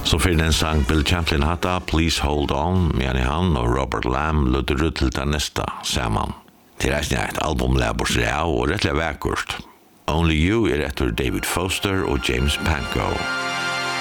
Så för den sang Bill Champlin hatta Please Hold On, men han och Robert Lamb låter ut till den nästa samman. Till resten är ett album läbors och rättliga väkkurst. Only You är efter David Foster och James Pankow.